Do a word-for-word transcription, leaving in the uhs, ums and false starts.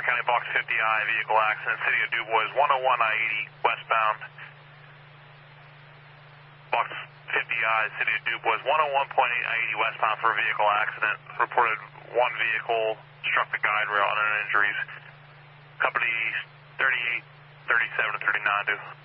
Montgomery County, Box fifty I, vehicle accident, City of DuBois, one oh one I eighty, westbound. Box fifty I, City of DuBois, one oh one point eight I eighty, westbound for a vehicle accident. Reported one vehicle struck the guide rail, no injuries. Company thirty-eight, thirty-seven, and thirty-nine, due.